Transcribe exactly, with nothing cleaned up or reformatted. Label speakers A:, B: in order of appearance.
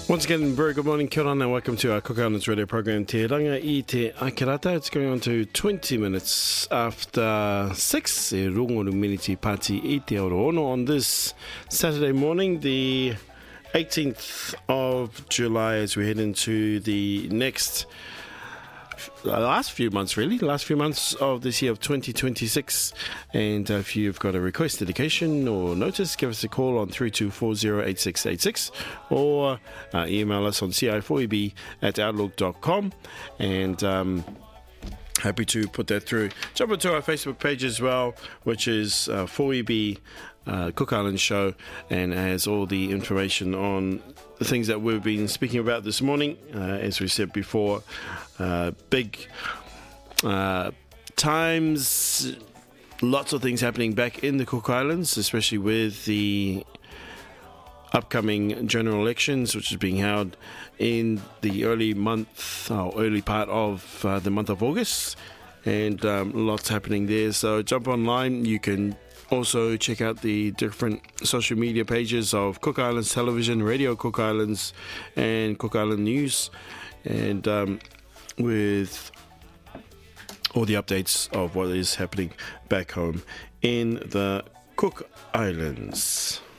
A: Once again, very good morning, kia ora, and welcome to our Cook Islands radio program, Te Ranga I Te Akirata. It's going on to twenty minutes after six, e Rongoru Miniti Party I Te Aroono on this Saturday morning, the eighteenth of July, as we head into the next The last few months, really, the last few months of this year of twenty twenty-six. And uh, if you've got a request, dedication, or notice, give us a call on three two four zero eight six eight six or uh, email us on c i four e b at outlook dot com. And um, happy to put that through. Jump onto our Facebook page as well, which is uh, four E B uh, Cook Islands Show, and has all the information on the things that we've been speaking about this morning. Uh, as we said before, uh, big uh, times, lots of things happening back in the Cook Islands, especially with the upcoming general elections, which is being held in the early month, or early part of uh, the month of August, and um, lots happening there. So jump online. You can also check out the different social media pages of Cook Islands Television, Radio Cook Islands, and Cook Island News, and um, with all the updates of what is happening back home in the Cook Islands.